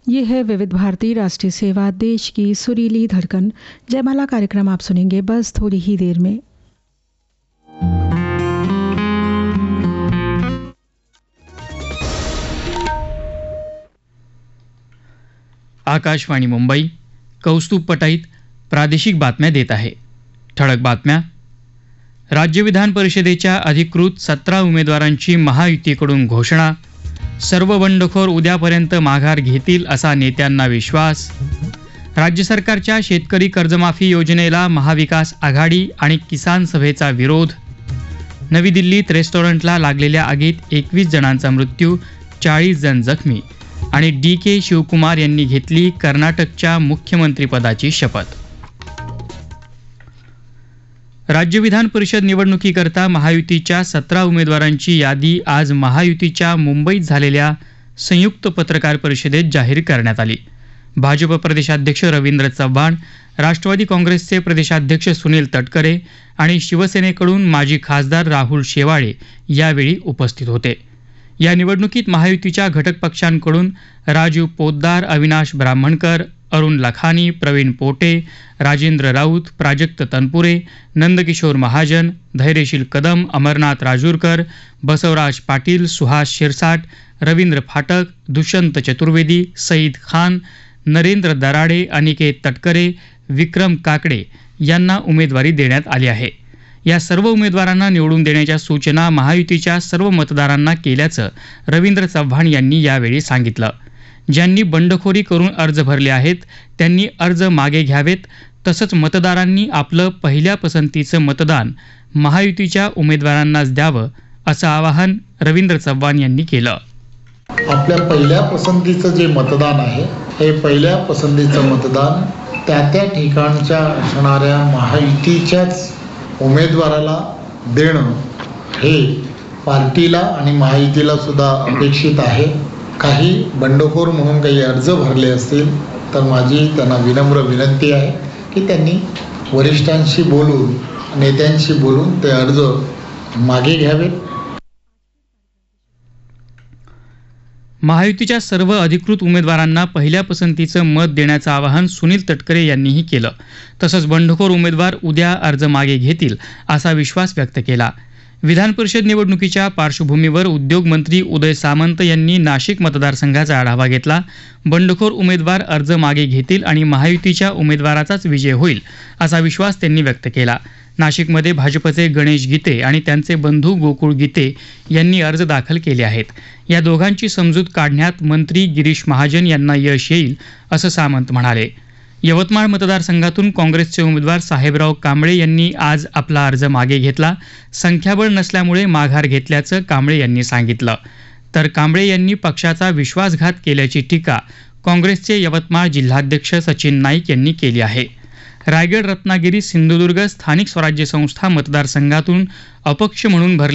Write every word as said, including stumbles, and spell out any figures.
ये है विविध भारती राष्ट्रीय सेवा, देश की सुरीली धड़कन। जयमाला कार्यक्रम आप सुनेंगे बस थोड़ी ही देर में। आकाशवाणी मुंबई, कौस्तुभ पटाईत प्रादेशिक बातम्या देत आहे. ठळक बातम्या. राज्य विधान परिषदेच्या अधिकृत सतरा उमेदवारांची महायुतीकडून घोषणा. सर्व बंडखोर उद्यापर्यंत माघार घेतील असा नेत्यांना विश्वास. राज्य सरकारच्या शेतकरी कर्जमाफी योजनेला महाविकास आघाडी आणि किसान सभेचा विरोध. नवी दिल्लीत रेस्टॉरंटला लागलेल्या आगीत एकवीस जणांचा मृत्यू, चाळीस जण जखमी. आणि डी के शिवकुमार यांनी घेतली कर्नाटकच्या मुख्यमंत्रीपदाची शपथ. राज्य विधान परिषद निवडणुकीकरता महायुतीच्या सतरा उमेदवारांची यादी आज महायुतीच्या मुंबईत झालेल्या संयुक्त पत्रकार परिषदेत जाहीर करण्यात आली. भाजप प्रदेशाध्यक्ष रवींद्र चव्हाण, राष्ट्रवादी काँग्रेसचे प्रदेशाध्यक्ष सुनील तटकरे आणि शिवसेनेकडून माजी खासदार राहुल शेवाळे यावेळी उपस्थित होते. या निवडणुकीत महायुतीच्या घटक पक्षांकडून राजीव पोद्दार, अविनाश ब्राह्मणकर, अरुण लखानी, प्रवीण पोटे, राजेंद्र राऊत, प्राजक्त तनपुरे, नंदकिशोर महाजन, धैर्यशील कदम, अमरनाथ राजूरकर, बसवराज पाटील, सुहास शिरसाट, रवींद्र फाटक, दुष्यंत चतुर्वेदी, सईद खान, नरेंद्र दराडे, अनिकेत तटकरे, विक्रम काकडे यांना उमेदवारी देण्यात आली आहे. या सर्व उमेदवारांना निवडून देण्याच्या सूचना महायुतीच्या सर्व मतदारांना केल्याचं रवींद्र चव्हाण यांनी यावेळी सांगितलं. ज्यांनी बंडखोरी करून अर्ज भरले आहेत त्यांनी अर्ज मागे घ्यावेत. तसंच मतदारांनी आपलं पहिल्या पसंतीचं मतदान महायुतीच्या उमेदवारांनाच द्यावं असं आवाहन रवींद्र चव्हाण यांनी केलं. आपल्या पहिल्या पसंतीचं जे मतदान आहे हे पहिल्या पसंतीचं मतदान त्या त्या ठिकाणच्या असणाऱ्या महायुतीच्याच उमेदवाराला देणं हे पार्टीला आणि महायुतीला सुद्धा अपेक्षित आहे. काही बंडखोर म्हणून काही अर्ज भरले असतील तर माझी त्यांना विनम्र विनंती आहे की त्यांनी वरिष्ठांशी बोलून, नेत्यांशी बोलून ते अर्ज मागे घ्यावेत. महायुतीच्या सर्व अधिकृत उमेदवारांना पहिल्या पसंतीचं मत देण्याचं आवाहन सुनील तटकरे यांनीही केलं. तसंच बंडखोर उमेदवार उद्या अर्ज मागे घेतील असा विश्वास व्यक्त केला. विधान परिषद निवडणुकीच्या पार्श्वभूमीवर उद्योगमंत्री उदय सामंत यांनी नाशिक मतदारसंघाचा आढावा घेतला. बंडखोर उमेदवार अर्ज मागे घेतील आणि महायुतीच्या उमेदवाराचाच विजय होईल असा विश्वास त्यांनी व्यक्त केला. नाशिकमध्ये भाजपचे गणेश गीते आणि त्यांचे बंधू गोकुळ गीते यांनी अर्ज दाखल केले आहेत. या दोघांची समजूत काढण्यात मंत्री गिरीश महाजन यांना यश येईल असं सामंत म्हणाले. यवतमाळ मतदारसंघातून काँग्रेसचे उमेदवार साहेबराव कांबळे यांनी आज आपला अर्ज मागे घेतला. संख्याबळ नसल्यामुळे माघार घेतल्याचं कांबळे यांनी सांगितलं. तर कांबळे यांनी पक्षाचा विश्वासघात केल्याची टीका काँग्रेसचे यवतमाळ जिल्हाध्यक्ष सचिन नाईक यांनी केली आहे. रायगड, रत्नागिरी, सिंधुदुर्ग स्थानिक स्वराज्य संस्था मतदारसंघातून अपक्ष म्हणून भरले